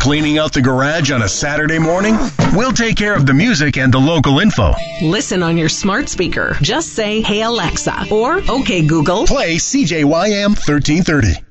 Cleaning out the garage on a Saturday morning? We'll take care of the music and the local info. Listen on your smart speaker. Just say, "Hey Alexa," or "Okay Google, play CJYM 1330."